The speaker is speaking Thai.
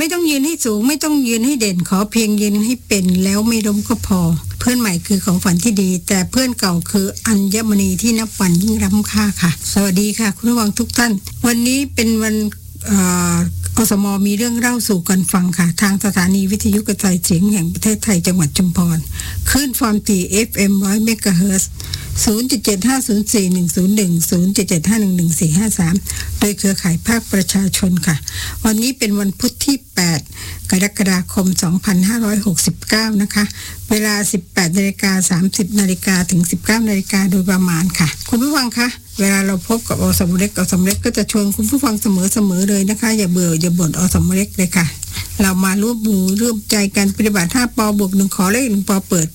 ไม่ต้องยืนให้สูงไม่ต้องยืนให้เด่นขอเพียงยืนให้เป็นแล้วไม่ล้มก็พอเพื่อนใหม่คือของฝันที่ดีแต่เพื่อนเก่าคืออัญมณีที่นับวันยิ่งล้ำค่าค่ะสวัสดีค่ะคุณผู้ฟังทุกท่านวันนี้เป็นวันอสม.มีเรื่องเล่าสู่กันฟังค่ะทางสถานีวิทยุกระจายเสียงแห่งประเทศไทยจังหวัดชุมพรคลื่นความถี่ FM 100 เมกะเฮิรตซ์ 0.75041010 0.75111453 โดยเครือข่ายภาคประชาชนค่ะวันนี้เป็นวันพุธที่ 8 กรกฎาคม 2569 นะคะเวลา 18:30 น.ถึง 19:00 น.โดยประมาณค่ะคุณผู้ฟังคะเวลาเราพบกับอสมเล็กก็จะชวนคุณผู้ฟังเสมอเลยนะคะอย่าเบื่ออย่าบ่นอสมเล็กเลยค่ะเรามาร่วมมือร่วมใจกันปฏิบัติ5 ป.บวก 1 ขอเลข 1 ป.เปิด